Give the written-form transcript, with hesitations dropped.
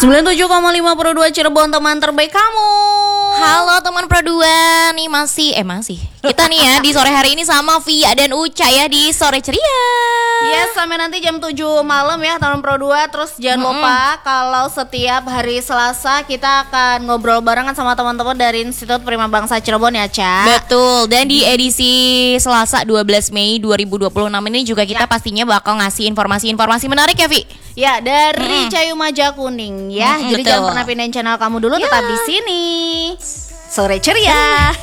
97,5 Pro 2 Cirebon, teman terbaik kamu. Halo teman Pro 2, nih masih kita nih ya di sore hari ini sama Via dan Uca ya di Sore Ceria. Yes, sampai nanti jam 7 malam ya teman Pro 2. Terus jangan lupa kalau setiap hari Selasa kita akan ngobrol barengan sama teman-teman dari Institut Prima Bangsa Cirebon ya, Ca. Betul, dan di edisi Selasa 12 Mei 2026 ini juga kita pastinya bakal ngasih informasi-informasi menarik ya, Vi. Ya, dari Cayu Maja Kuning ya. Jadi betul. jangan pernah pindahin channel kamu dulu, tetap di sini. Sore Ceria.